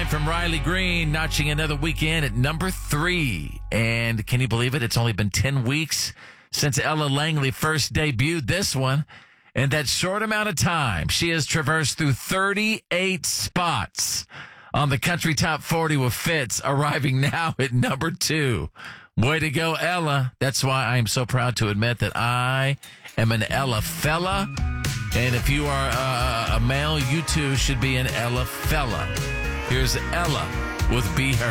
from Riley Green, notching another weekend at number 3. And can you believe it? It's only been 10 weeks since Ella Langley first debuted this one. In that short amount of time, she has traversed through 38 spots on the Country Top 40 with Fitz, arriving now at number 2. Way to go, Ella. That's why I am so proud to admit that I am an Ella fella. And if you are a male, you too should be an Ella fella. Here's Ella with Be Her.